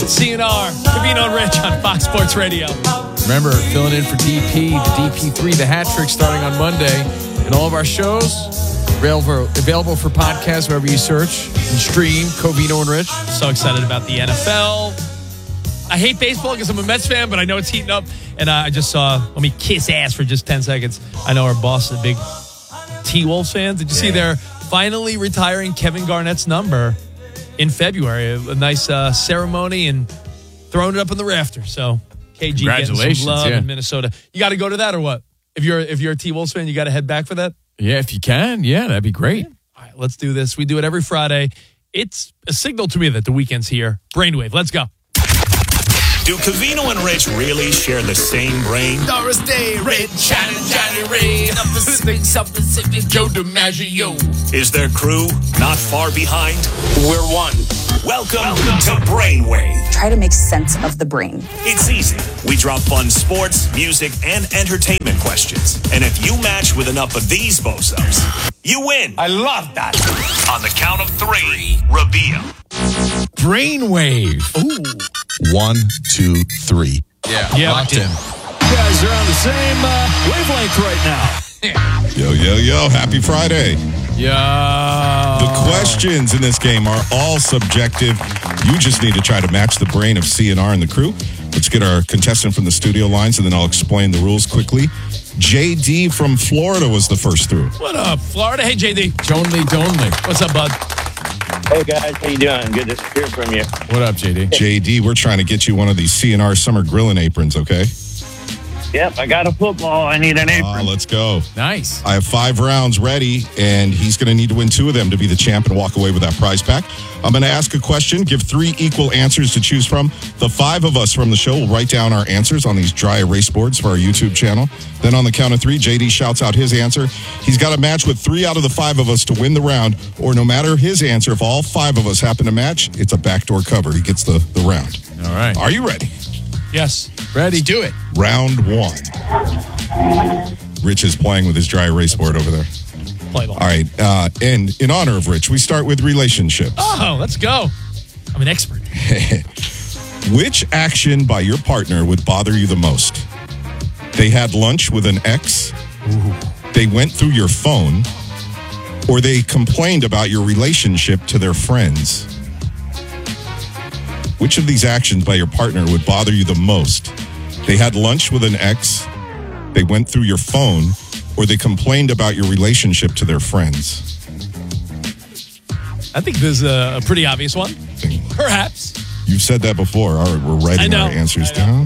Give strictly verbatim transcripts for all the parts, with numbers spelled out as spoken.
C N R, Covino and Rich on Fox Sports Radio. Remember, filling in for D P, the D P three, the hat trick starting on Monday. And all of our shows available, available for podcasts wherever you search and stream Covino and Rich. So excited about the N F L. I hate baseball because I'm a Mets fan, but I know it's heating up. And uh, I just saw, let me kiss ass for just ten seconds. I know our boss is a big T-Wolves fan. Did you yeah. see they're finally retiring Kevin Garnett's number in February? A, a nice uh, ceremony and throwing it up in the rafter. So K G getting some love yeah. in Minnesota. You got to go to that or what? If you're if you're a T-Wolves fan, you got to head back for that? Yeah, if you can. Yeah, that'd be great. Yeah. All right, let's do this. We do it every Friday. It's a signal to me that the weekend's here. Brainwave, let's go. Do Covino and Rich really share the same brain? Doris Day, Rich, Johnny, Johnny Ray, the Pacific, South Pacific, Joe DiMaggio. Is their crew not far behind? We're one. Welcome, Welcome to Brainwave. Try to make sense of the brain. It's easy. We drop fun sports, music, and entertainment questions. And if you match with enough of these bozos, you win. I love that. On the count of three, reveal. Brainwave. Ooh. One, two, three. Yeah, yeah locked in. You guys are on the same uh, wavelength right now. Yo, yo, yo. Happy Friday. Yeah. The questions in this game are all subjective. You just need to try to match the brain of C N R and the crew. Let's get our contestant from the studio lines, and then I'll explain the rules quickly. J D from Florida was the first through. What up, Florida? Hey, J D. Donley, Donley. What's up, bud? Hey, guys. How you doing? Good to hear from you. What up, J D? J D, we're trying to get you one of these C N R summer grilling aprons, okay? Yep, I got a football. I need an apron. Uh, let's go. Nice. I have five rounds ready, and he's going to need to win two of them to be the champ and walk away with that prize pack. I'm going to ask a question, give three equal answers to choose from. The five of us from the show will write down our answers on these dry erase boards for our YouTube channel. Then on the count of three, J D shouts out his answer. He's got to match with three out of the five of us to win the round, or no matter his answer, if all five of us happen to match, it's a backdoor cover. He gets the, the round. All right. Are you ready? Yes. Ready. Let's do it. Round one. Rich is playing with his dry erase board over there. Play ball. All right. Uh, and in honor of Rich, we start with relationships. Oh, let's go. I'm an expert. Which action by your partner would bother you the most? They had lunch with an ex, Ooh. they went through your phone, or they complained about your relationship to their friends? Which of these actions by your partner would bother you the most? They had lunch with an ex, they went through your phone, or they complained about your relationship to their friends? I think this is a, a pretty obvious one. Perhaps. You've said that before. All right, we're writing our answers down.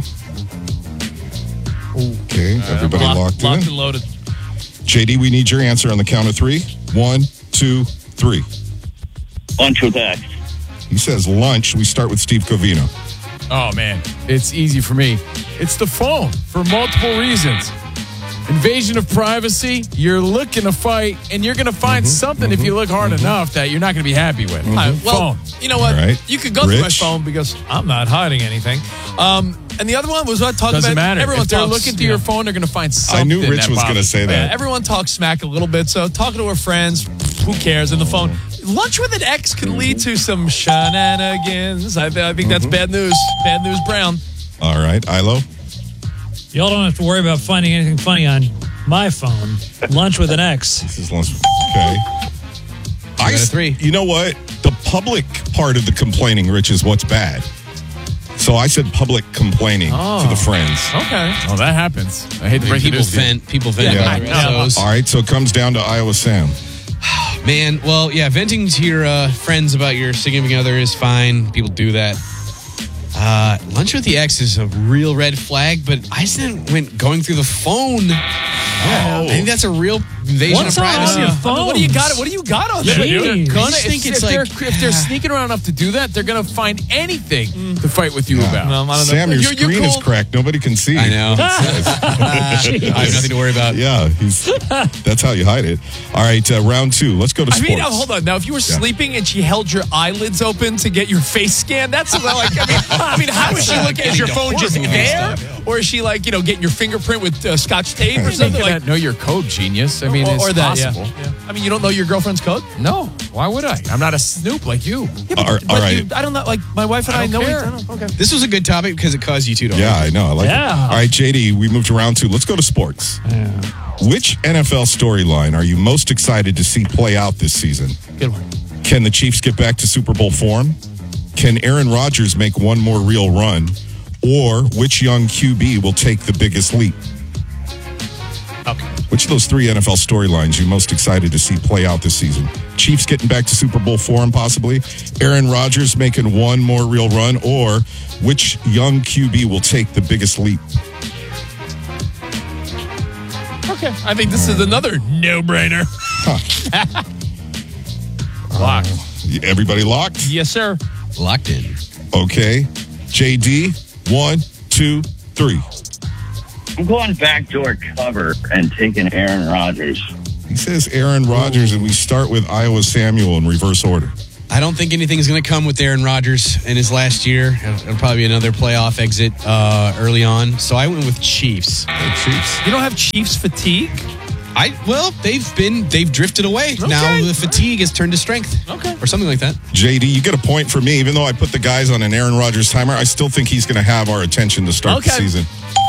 Okay, right, everybody lock, locked, locked in? and loaded. J D, we need your answer on the count of three. One, two, three. Lunch with X. He says lunch. We start with Steve Covino. Oh, man. It's easy for me. It's the phone for multiple reasons. Invasion of privacy, you're looking to fight, and you're going to find mm-hmm, something mm-hmm, if you look hard mm-hmm. enough that you're not going to be happy with. Mm-hmm. Right, well, phone. You know what? Right. You could go Rich? through my phone because I'm not hiding anything. Um, and the other one was what talking Doesn't about. matter. Everyone if they're talks, looking through you your know, phone, they're going to find something. I knew Rich that was going to say Yeah, that. everyone talks smack a little bit, so talking to her friends, who cares? And the phone. Lunch with an ex can lead to some shenanigans. I, th- I think that's bad news. Bad news, Brown. All right, Ilo. Y'all don't have to worry about finding anything funny on my phone. Lunch with an ex. This is lunch. Okay. I got a three. You know what? The public part of the complaining, Rich, is what's bad. So I said public complaining Oh. to the friends. Okay. Oh, that happens. I hate to break People it to you. vent. People vent Yeah. about Yeah. those. All right, so it comes down to Iowa Sam. Man, well, yeah, venting to your uh, friends about your significant other is fine. People do that. Uh, lunch with the ex is a real red flag, but I said went going through the phone. Yeah, I think that's a real invasion What's of on privacy. your I mean, what do you got? What do you got on there? They're Jeez. gonna, I just think if, it's if like- they're, if they're sneaking around enough to do that, they're going to find anything to fight with you Yeah. about. No, I don't know. Sam, your You're- you're screen is cool. cracked. Nobody can see. I know. I have nothing to worry about. Yeah, he's, that's how you hide it. All right, uh, round two. Let's go to I sports. mean, now, hold on. Now, if you were Yeah. sleeping and she held your eyelids open to get your face scanned, that's like, I mean, I mean, how is she looking? Is your phone just there? Or is she like, you know, getting your fingerprint with uh, scotch tape or something? Thinking can't know your code, genius. I mean, or, it's or that, yeah. possible. Yeah. I mean, you don't know your girlfriend's code? No, why would I? I'm not a snoop like you. Yeah, but, All- but all right. you, I don't know. Like, my wife and I, I know don't each care. other. Okay. This was a good topic because it caused you two to Yeah, I argue. know. I like Yeah. it. All right, J D, we moved to round two. Let's go to sports. Which N F L storyline are you most excited to see play out this season? Good one. Can the Chiefs get back to Super Bowl form? Can Aaron Rodgers make one more real run? Or which young Q B will take the biggest leap? Okay. Which of those three N F L storylines are you most excited to see play out this season? Chiefs getting back to Super Bowl form, possibly. Aaron Rodgers making one more real run, or which young Q B will take the biggest leap? Okay. I think this is another no-brainer. Locked. Everybody locked? Yes, sir. Locked in. Okay. J D, one, two, three. I'm going backdoor cover and taking Aaron Rodgers. He says Aaron Rodgers, and we start with Iowa Samuel in reverse order. I don't think anything's going to come with Aaron Rodgers in his last year. It'll probably be another playoff exit uh, early on. So I went with Chiefs. Chiefs. You don't have Chiefs fatigue? I well, they've been they've drifted away. Now the fatigue has turned to strength. Okay. Or something like that. J D, you get a point for me. Even though I put the guys on an Aaron Rodgers timer, I still think he's going to have our attention to start the Okay. season.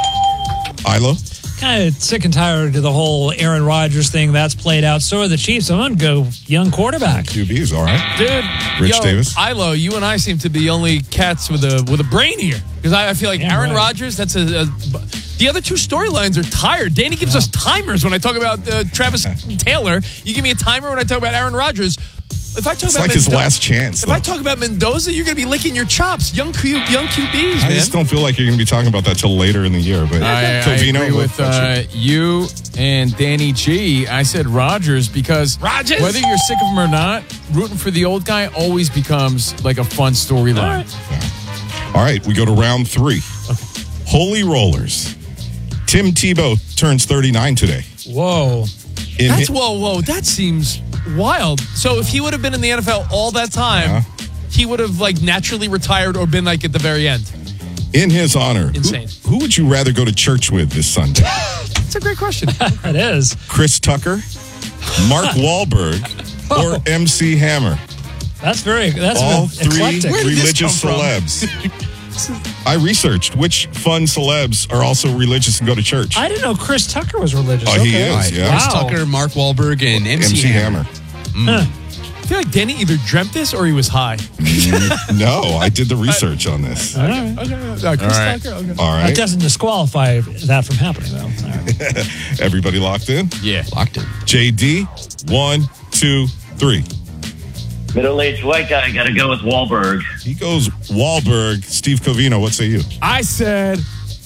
Ilo? Kind of sick and tired of the whole Aaron Rodgers thing. That's played out. So are the Chiefs. I'm going to go young quarterback. Q B is all right. Dude, Rich yo, Davis? Ilo, you and I seem to be the only cats with a with a brain here. Because I, I feel like Yeah, Aaron right. Rodgers, that's a, a. The other two storylines are tired. Danny gives us timers when I talk about uh, Travis Taylor. You give me a timer when I talk about Aaron Rodgers. If I talk It's about like his Mendoza- last chance. If though. I talk about Mendoza, you're going to be licking your chops. Young Q, young Q Bs, I man. just don't feel like you're going to be talking about that till later in the year. But I, I Covino, agree what with about uh, you and Danny G. I said Rodgers because Rodgers? whether you're sick of him or not, rooting for the old guy always becomes like a fun storyline. All right, we go to round three. Holy Rollers. Tim Tebow turns thirty-nine today. Whoa. In That's hi- whoa, whoa. That seems wild. So if he would have been in the N F L all that time, Yeah. he would have like naturally retired or been like at the very end. in his honor, who- Insane. Who, would you rather go to church with this Sunday? That's a great question. It is. Chris Tucker, Mark Wahlberg, or M C Hammer? That's very, that's All very three eclectic. religious celebs. I researched which fun celebs are also religious and go to church. I didn't know Chris Tucker was religious. Oh, he Okay. is, yeah. Chris Wow. Tucker, Mark Wahlberg, and M C, M C Hammer. Hammer. I feel like Danny either dreamt this or he was high. No, I did the research on this. All right. Okay, uh, Chris All right. Tucker. Okay. All That right. doesn't disqualify that from happening, though. All right. Everybody locked in? Yeah. Locked in. J D, one, two, three. Middle-aged white guy, got to go with Wahlberg. He goes Wahlberg. Steve Covino, what say you? I said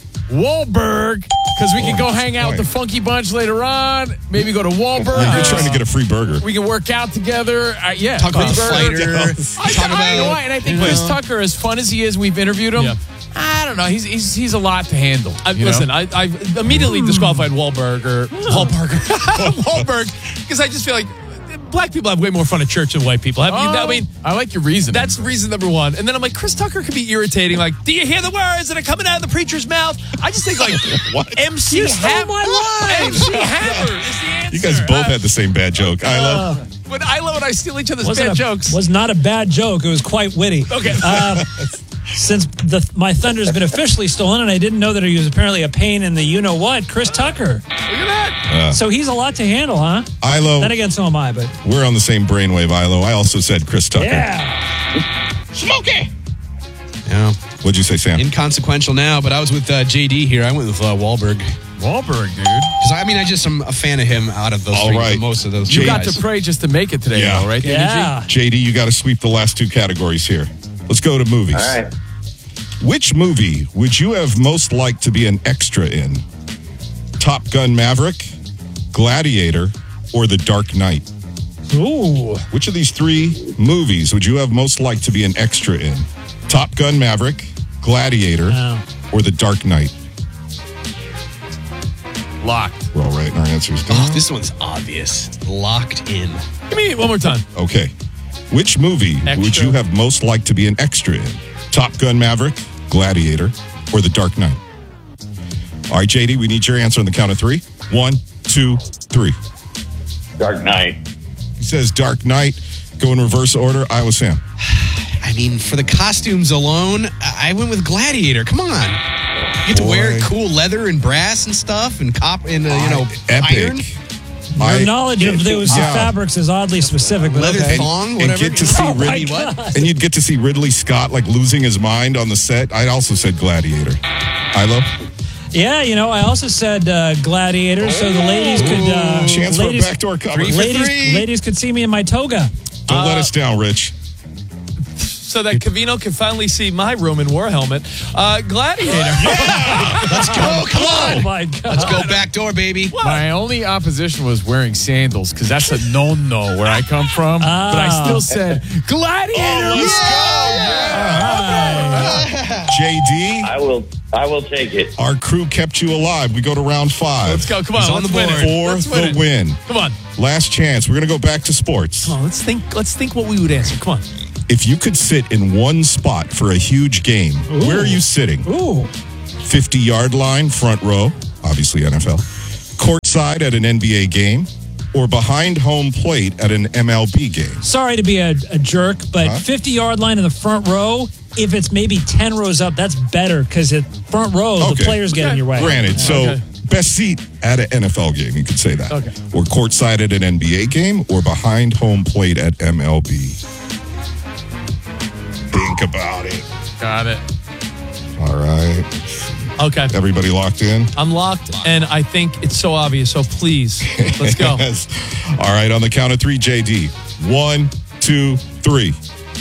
Wahlberg because we can go hang out with the Funky Bunch later on. Maybe go to Wahlberg. You're trying to get a free burger. We can work out together. Uh, yeah. Talk about the free burger. fighter. I, Talk I, you know about. what? And I think you Chris know, Tucker, as fun as he is, we've interviewed him. Yeah. I don't know. He's he's, he's a lot to handle. I, you listen, know? I, I immediately disqualified Wahlberg or Wahlberg, Wahlberg, because I just feel like black people have way more fun at church than white people. Have you? I Oh, mean, I like your reason. that's reason number one. And then I'm like, Chris Tucker could be irritating. Like, do you hear the words that are coming out of the preacher's mouth? I just think like What? M C You stole Hammer. my line. M C Hammer is the answer. You guys both Uh, had the same bad joke. I love. When Ilo and I steal each other's Wasn't bad a- jokes. Was not a bad joke. It was quite witty. Okay. Uh, since the my thunder's been officially stolen, and I didn't know that he was apparently a pain in the you know what, Chris Tucker. Look at that. So he's a lot to handle, huh? Ilo, Then again, so am I. But we're on the same brainwave, Ilo. I also said Chris Tucker. yeah, Smokey. Yeah. What'd you say, Sam? Inconsequential now, but I was with uh, J D here. I went with uh, Wahlberg. Wahlberg, dude. Because I mean, I just am a fan of him out of those All three, right. most of those You three got guys. to pray just to make it today, Yeah. though, right? Danny G? yeah. J D, you got to sweep the last two categories here. Let's go to movies. All right. Which movie would you have most liked to be an extra in? Top Gun Maverick, Gladiator, or The Dark Knight? Ooh, Which of these three movies would you have most liked to be an extra in? Top Gun Maverick, Gladiator, Wow. or The Dark Knight? Locked. We're all writing our answers down. Oh, this one's obvious. Locked in. Give me it one more time. Okay. Which movie would Extra. you have most liked to be an extra in? Top Gun Maverick, Gladiator, or The Dark Knight? All right, J D, we need your answer on the count of three. One, two, three. Dark Knight. He says Dark Knight. Go in reverse order. Iowa Sam. I mean, for the costumes alone, I went with Gladiator. Come on. You get to Boy. wear cool leather and brass and stuff and cop and, uh, you know, Epic. iron. Your I- knowledge of those Yeah. fabrics is oddly specific. But Leather okay. thong, and whatever. get to see Oh, my Ridley- God. And you'd get to see Ridley Scott like losing his mind on the set. I also said Gladiator. Ilo? Yeah, you know, I also said uh, Gladiator, so the ladies could. Uh, Chance for a ladies, backdoor cover. Three for ladies, three. ladies could see me in my toga. Don't let us down, Rich. So that Cavino can finally see my Roman war helmet. Uh, Gladiator. Let's go. Come Oh on. my God! Let's go backdoor, baby. My only opposition was wearing sandals because that's a no-no where I come from. Ah. But I still said Gladiator. J D, I will. I will take it. our crew kept you alive. We go to round five. Let's go. Come on. He's on let's the win board. it. For Let's win the it. win. Come on. Last chance. We're going to go back to sports. Come on. Let's think. Let's think what we would answer. Come on. If you could sit in one spot for a huge game, where are you sitting? Ooh, fifty-yard line, front row, obviously N F L, courtside at an N B A game, or behind home plate at an M L B game? sorry to be a, a jerk, but Huh? fifty-yard line in the front row. If it's maybe ten rows up, that's better because at front row the Okay. players get in your way. Granted, so Okay. best seat at an N F L game, you could say that. Okay. Or courtside at an N B A game, or behind home plate at M L B. Think about it. Got it. All right. Okay. Everybody locked in? I'm locked, and I think it's so obvious. So please, let's go. Yes. All right, on the count of three, J D. One, two, three.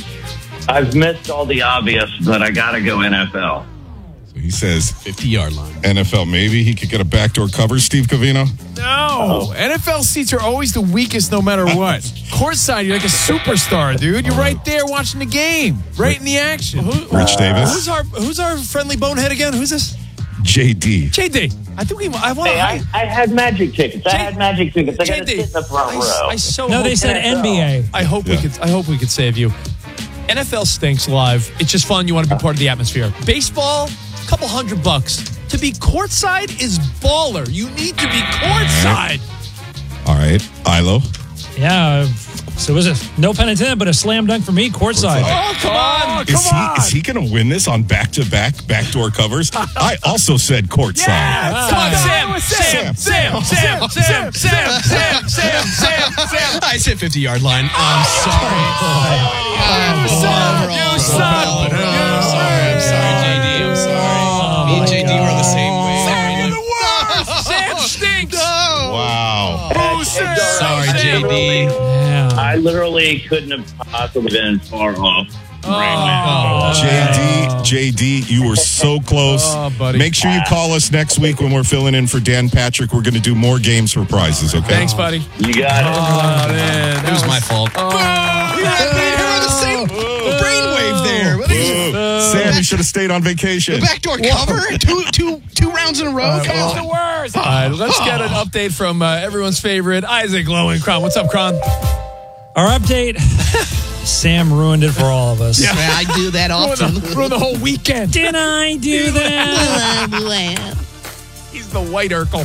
I've missed all the obvious, but I gotta go N F L. So he says fifty-yard line. N F L. Maybe he could get a backdoor cover, Steve Covino. No. N F L seats are always the weakest no matter what. Courtside, you're like a superstar, dude. You're right there watching the game, right in the action. Rich Davis. Who's our Who's our friendly bonehead again? Who's this? J D. J D. I think we. I want. Hey, I, I had magic tickets. I J- had magic tickets. I gotta J D. sit in the front I, row. I so No, hope they said N B A. I hope we Yeah. could. I hope we could save you. N F L stinks live. It's just fun. You want to be part of the atmosphere. Baseball, a couple hundred bucks. To be courtside is baller. You need to be courtside. All right. Ilo. Yeah. So it was a no pun intended, but a slam dunk for me, courtside. Oh, come on. Is he, is he going to win this on back-to-back backdoor covers? I also said courtside. Come on, Sam. Sam. Sam. Sam. Sam. Sam. Sam. Sam. Sam. Sam. Sam. I said fifty-yard line. I'm sorry. I'm sorry. You suck. I'm sorry. I'm sorry, J D. I'm sorry. Me and J D were the same way. Sam, you're the worst. Sam stinks. Wow. Sorry, J D. Yeah. I literally couldn't have possibly been far off. Right now. J D, J D, you were so close. Oh, buddy. Make sure you call us next week when we're filling in for Dan Patrick. We're going to do more games for prizes, okay? Thanks, buddy. You got it. Oh, man. It was my fault. Oh. We had we had the same brainwave there. What is it? Ooh. Sam, you should have stayed on vacation. The backdoor cover? Two, two, two rounds in a row? Come on. worst. All right, let's get an update from uh, everyone's favorite, Isaac Lowenkron. What's up, Kron? Our update. Sam ruined it for all of us. Yeah, I do that often. Ruin the whole weekend. Did I do that? He's the white Urkel.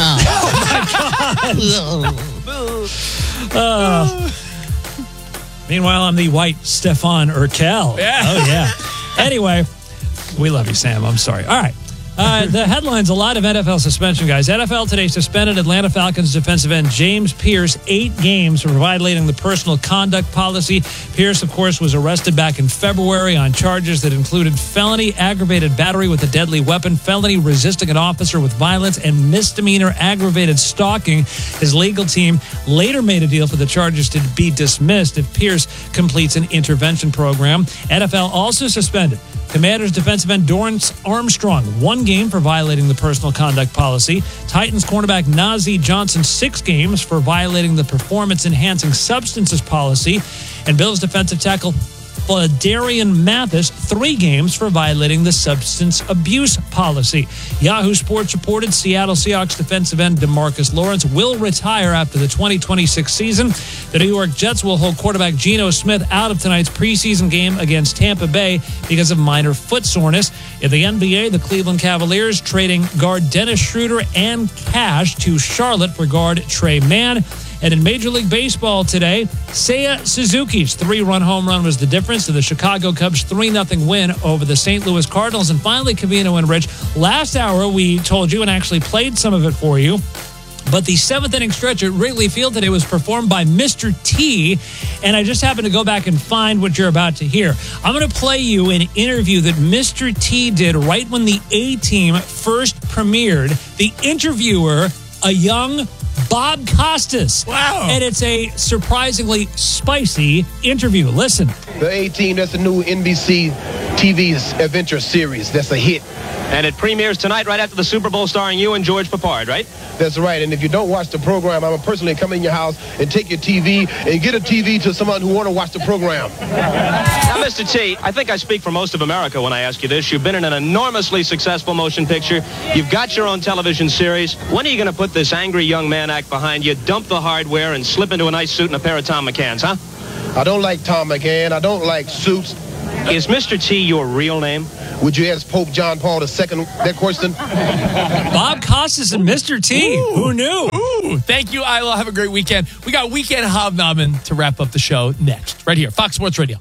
Meanwhile, I'm the white Stefan Urkel. Yeah. Oh, yeah. Anyway, we love you, Sam. I'm sorry. All right. Uh, the headlines, a lot of N F L suspension, guys. N F L today suspended Atlanta Falcons defensive end James Pierce eight games for violating the personal conduct policy. Pierce, of course, was arrested back in February on charges that included felony aggravated battery with a deadly weapon, felony resisting an officer with violence, and misdemeanor aggravated stalking. His legal team later made a deal for the charges to be dismissed if Pierce completes an intervention program. N F L also suspended Commanders defensive end Dorrance Armstrong, one game for violating the personal conduct policy. Titans cornerback Najee Johnson, six games for violating the performance-enhancing substances policy. And Bills defensive tackle Darian Mathis three games for violating the substance abuse policy. Yahoo Sports reported Seattle Seahawks defensive end DeMarcus Lawrence will retire after the twenty twenty-six season. The New York Jets will hold quarterback Geno Smith out of tonight's preseason game against Tampa Bay because of minor foot soreness. In the N B A, the Cleveland Cavaliers trading guard Dennis Schroeder and cash to Charlotte for guard Trey Mann. And in Major League Baseball today, Seiya Suzuki's three-run home run was the difference to the Chicago Cubs' three nothing win over the Saint Louis Cardinals. And finally, Covino and Rich, last hour we told you and actually played some of it for you, but the seventh inning stretch at Wrigley Field today was performed by Mister T, and I just happened to go back and find what you're about to hear. I'm going to play you an interview that Mister T did right when the A-Team first premiered. The interviewer, a young Bob Costas. Wow. And it's a surprisingly spicy interview. Listen. The A-Team, that's the new N B C T V adventure series. That's a hit. And it premieres tonight right after the Super Bowl starring you and George Papard, right? That's right. And if you don't watch the program, I'm going to personally come in your house and take your T V and get a T V to someone who want to watch the program. Now, Mister T, I think I speak for most of America when I ask you this. You've been in an enormously successful motion picture. You've got your own television series. When are you going to put this angry young man act behind you, dump the hardware, and slip into a nice suit and a pair of Tom McCanns, huh? I don't like Tom McCann. I don't like suits. Is Mister T your real name? Would you ask Pope John Paul the Second that question? Bob Costas and Mister T. Ooh. Who knew? Ooh. Thank you, Isla. Have a great weekend. We got Weekend Hobnobbing to wrap up the show next, right here, Fox Sports Radio.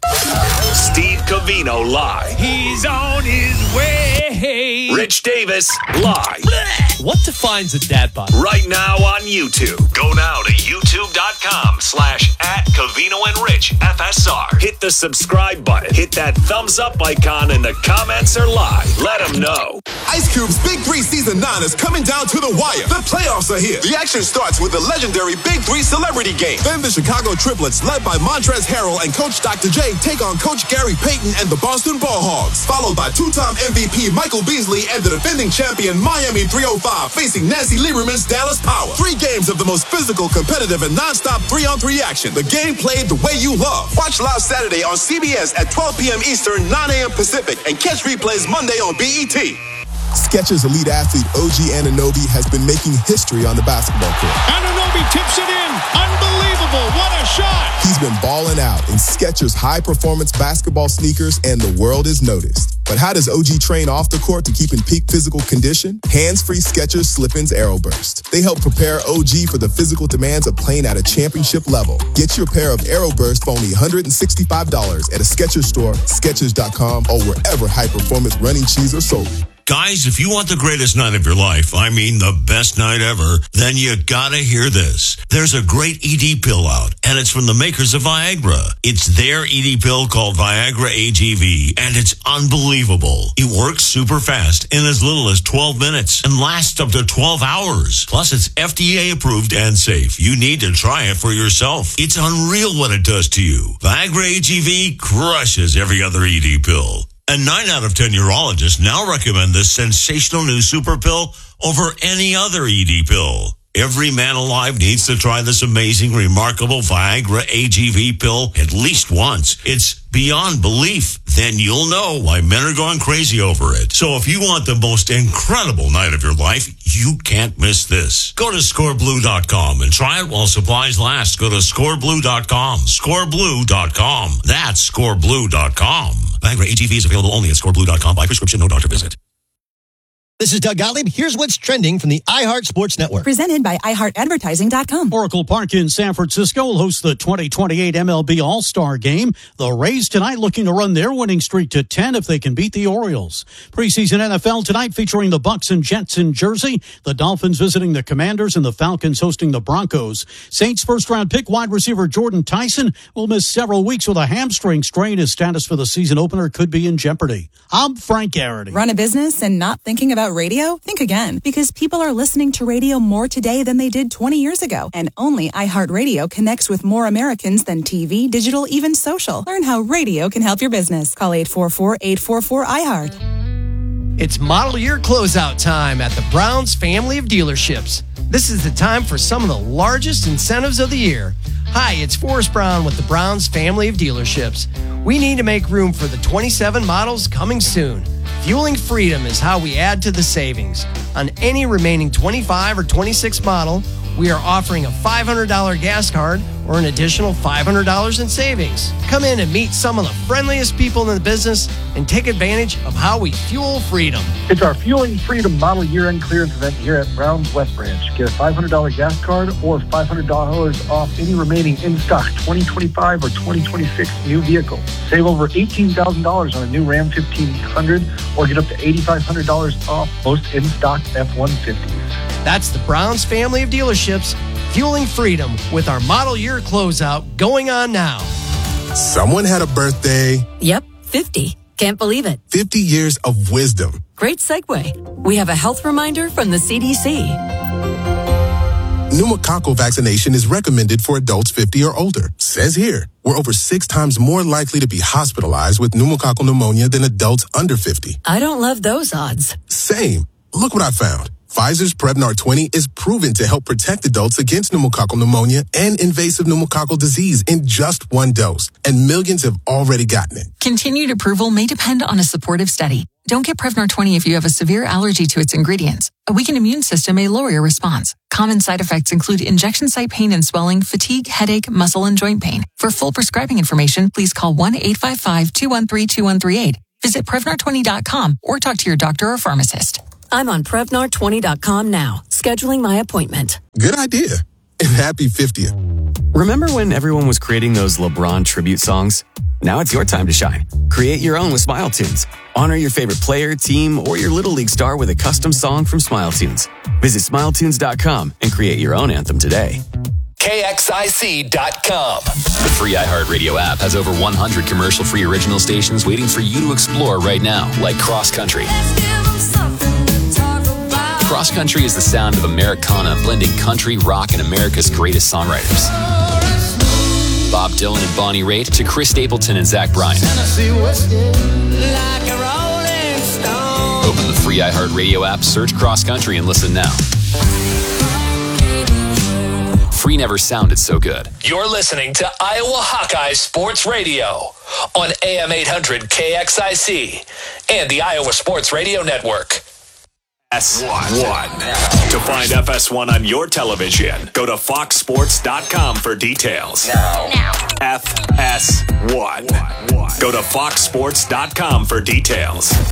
Steve Covino live. He's on his way. Rich Davis live. What defines a dad bod? Right now on YouTube. Go now to youtube.com slash at Covino and Rich F S R. Hit the subscribe button. Hit that thumbs up icon and the comments are live. Let them know. Ice Cube's Big Three Season nine is coming down to the wire. The playoffs are here. The action starts with the legendary Big Three Celebrity Game. Then the Chicago Triplets, led by Montrezl Harrell and Coach Doctor J, take on Coach Gary Payton and the Boston Ball Hogs. Followed by two-time M V P Michael Beasley and the defending champion Miami three oh five facing Nancy Lieberman's Dallas Power. Three games of the most physical, competitive, and non-stop three-on-three action. The game played the way you love. Watch live Saturday on C B S at twelve p.m. Eastern, nine a.m. Pacific, and catch replays Monday on B E T. Skechers elite athlete O G Anunoby has been making history on the basketball court. Anunoby tips it in. Unbelievable. What a shot. He's been balling out in Skechers high-performance basketball sneakers, and the world is noticed. But how does O G train off the court to keep in peak physical condition? Hands-free Skechers Slip-ins Aeroburst. They help prepare O G for the physical demands of playing at a championship level. Get your pair of Aeroburst for only one hundred sixty-five dollars at a Skechers store, Skechers dot com, or wherever high-performance running shoes are sold. Guys, if you want the greatest night of your life, I mean the best night ever, then you gotta hear this. There's a great E D pill out, and it's from the makers of Viagra. It's their E D pill called Viagra A G V, and it's unbelievable. It works super fast in as little as twelve minutes and lasts up to twelve hours. Plus, it's F D A approved and safe. You need to try it for yourself. It's unreal what it does to you. Viagra A G V crushes every other E D pill. And nine out of ten urologists now recommend this sensational new super pill over any other E D pill. Every man alive needs to try this amazing, remarkable Viagra A G V pill at least once. It's beyond belief. Then you'll know why men are going crazy over it. So if you want the most incredible night of your life, you can't miss this. Go to score blue dot com and try it while supplies last. Go to score blue dot com. score blue dot com. That's score blue dot com. Viagra A G V is available only at score blue dot com by prescription, no doctor visit. This is Doug Gottlieb. Here's what's trending from the iHeart Sports Network. Presented by i heart advertising dot com. Oracle Park in San Francisco will host the twenty twenty-eight M L B All-Star Game. The Rays tonight looking to run their winning streak to ten if they can beat the Orioles. Preseason N F L tonight featuring the Bucks and Jets in Jersey, the Dolphins visiting the Commanders, and the Falcons hosting the Broncos. Saints first-round pick wide receiver Jordan Tyson will miss several weeks with a hamstring strain. His status for the season opener could be in jeopardy. I'm Frank Garrity. Run a business and not thinking about radio? Think again, because people are listening to radio more today than they did twenty years ago. And only iHeartRadio connects with more Americans than T V, digital, even social. Learn how radio can help your business. Call eight four four, eight four four, I heart. It's model year closeout time at the Browns family of dealerships. This is the time for some of the largest incentives of the year. Hi, it's Forrest Brown with the Browns family of dealerships. We need to make room for the twenty-seven models coming soon. Fueling freedom is how we add to the savings. On any remaining twenty-five or twenty-six model, we are offering a five hundred dollars gas card or an additional five hundred dollars in savings. Come in and meet some of the friendliest people in the business and take advantage of how we fuel freedom. It's our Fueling Freedom Model Year-End Clearance event here at Brown's West Branch. Get a five hundred dollars gas card or five hundred dollars off any remaining in-stock twenty twenty-five or twenty twenty-six new vehicle. Save over eighteen thousand dollars on a new Ram fifteen hundred or get up to eight thousand five hundred dollars off most in-stock F one fifties. That's the Browns family of dealerships, fueling freedom with our model year closeout going on now. Someone had a birthday. Yep, fifty. Can't believe it. fifty years of wisdom. Great segue. We have a health reminder from the C D C. Pneumococcal vaccination is recommended for adults fifty or older. Says here, we're over six times more likely to be hospitalized with pneumococcal pneumonia than adults under fifty. I don't love those odds. Same. Look what I found. Pfizer's Prevnar twenty is proven to help protect adults against pneumococcal pneumonia and invasive pneumococcal disease in just one dose, and millions have already gotten it. Continued approval may depend on a supportive study. Don't get Prevnar twenty if you have a severe allergy to its ingredients. A weakened immune system may lower your response. Common side effects include injection site pain and swelling, fatigue, headache, muscle, and joint pain. For full prescribing information, please call one eight five five, two one three, two one three eight. Visit Prevnar twenty dot com or talk to your doctor or pharmacist. I'm on Prevnar twenty dot com now, scheduling my appointment. Good idea. And happy fiftieth. Remember when everyone was creating those LeBron tribute songs? Now it's your time to shine. Create your own with Smile Tunes. Honor your favorite player, team, or your Little League star with a custom song from Smile Tunes. Visit smile tunes dot com and create your own anthem today. K X I C dot com. The free iHeartRadio app has over one hundred commercial-free original stations waiting for you to explore right now, like Cross Country. Cross Country is the sound of Americana blending country, rock, and America's greatest songwriters. Bob Dylan and Bonnie Raitt to Chris Stapleton and Zach Bryan. Open the free iHeartRadio app, search Cross Country, and listen now. Free never sounded so good. You're listening to Iowa Hawkeye Sports Radio on A M eight hundred K X I C and the Iowa Sports Radio Network. F S one. To find F S one on your television, go to fox sports dot com for details. Now. now. F S one. Go to fox sports dot com for details.